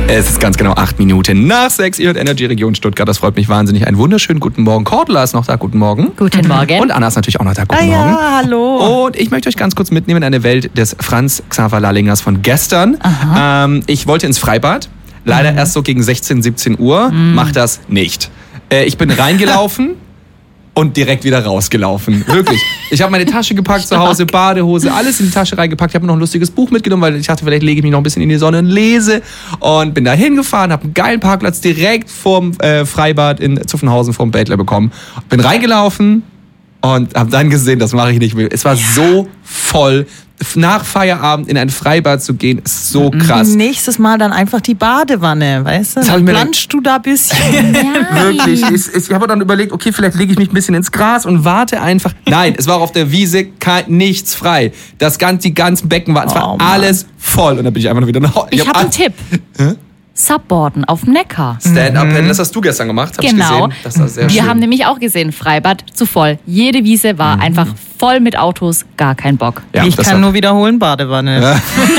Es ist ganz genau 8 Minuten nach 6. Ihr hört Energy Region Stuttgart. Das freut mich wahnsinnig. Einen wunderschönen guten Morgen. Cordula ist noch da. Guten Morgen. Guten Morgen. Und Anna ist natürlich auch noch da. Guten Morgen. Ja, hallo. Und ich möchte euch ganz kurz mitnehmen in eine Welt des Franz Xaver Lallingers von gestern. Ich wollte ins Freibad. Leider erst so gegen 16, 17 Uhr. Mach das nicht. Ich bin reingelaufen. Und direkt wieder rausgelaufen. Wirklich. Ich habe meine Tasche gepackt zu Hause, Badehose, alles in die Tasche reingepackt. Ich habe noch ein lustiges Buch mitgenommen, weil ich dachte, vielleicht lege ich mich noch ein bisschen in die Sonne und lese. Und bin da hingefahren, habe einen geilen Parkplatz direkt vorm Freibad in Zuffenhausen vorm Bädler bekommen. Bin reingelaufen und habe dann gesehen, das mache ich nicht mehr. Es war so voll. Nach Feierabend in ein Freibad zu gehen, ist so krass. Nächstes Mal dann einfach die Badewanne, weißt du? Dann planschst du da ein bisschen. Wirklich. Ich habe dann überlegt, okay, vielleicht lege ich mich ein bisschen ins Gras und warte einfach. Nein, es war auf der Wiese nichts frei. Die ganzen Becken waren, es war alles voll. Und dann bin ich einfach nur wieder nach Hause. Ich habe einen Tipp. Subboarden auf dem Neckar. Stand-up-Paddle, das hast du gestern gemacht, habe ich gesehen. Das war sehr schön. Wir haben nämlich auch gesehen, Freibad zu voll. Jede Wiese war einfach voll mit Autos, gar kein Bock. Ja, ich kann nur wiederholen, Badewanne. Ja.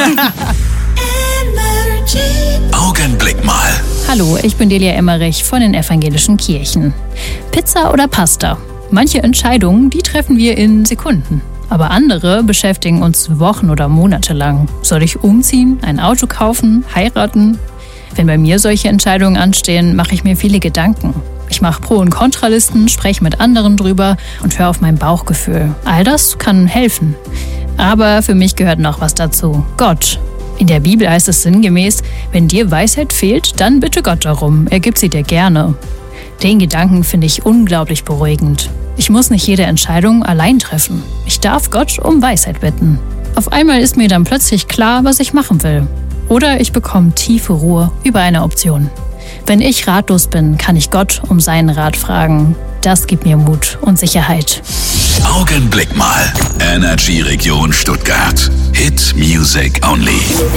Augenblick mal. Hallo, ich bin Delia Emmerich von den Evangelischen Kirchen. Pizza oder Pasta? Manche Entscheidungen, die treffen wir in Sekunden. Aber andere beschäftigen uns Wochen oder Monate lang. Soll ich umziehen, ein Auto kaufen, heiraten? Wenn bei mir solche Entscheidungen anstehen, mache ich mir viele Gedanken. Ich mache Pro- und Kontralisten, spreche mit anderen drüber und höre auf mein Bauchgefühl. All das kann helfen. Aber für mich gehört noch was dazu. Gott. In der Bibel heißt es sinngemäß, wenn dir Weisheit fehlt, dann bitte Gott darum. Er gibt sie dir gerne. Den Gedanken finde ich unglaublich beruhigend. Ich muss nicht jede Entscheidung allein treffen. Ich darf Gott um Weisheit bitten. Auf einmal ist mir dann plötzlich klar, was ich machen will. Oder ich bekomme tiefe Ruhe über eine Option. Wenn ich ratlos bin, kann ich Gott um seinen Rat fragen. Das gibt mir Mut und Sicherheit. Augenblick mal. Energy Region Stuttgart. Hit Music Only.